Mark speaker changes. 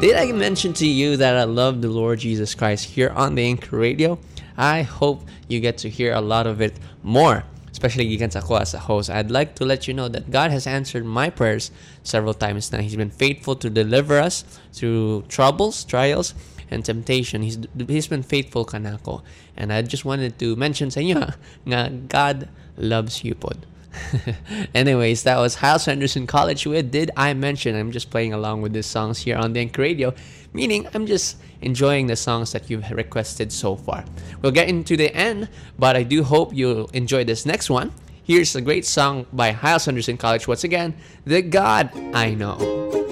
Speaker 1: Did I mention to you that I love the Lord Jesus Christ here on the Anchor Radio? I hope you get to hear a lot of it more, especially gikan sa ako as a host. I'd like to let you know that God has answered my prayers several times now. He's been faithful to deliver us through troubles, trials, and temptation. He's been faithful kanako. And I just wanted to mention sa inyo nga God loves you pod. Anyways, that was Hyles Henderson College with Did I Mention. I'm just playing along with these songs here on the Anchor Radio, meaning I'm just enjoying the songs that you've requested so far. We'll get into the end, but I do hope you'll enjoy this next one. Here's a great song by Hyles Henderson College once again, The God I Know.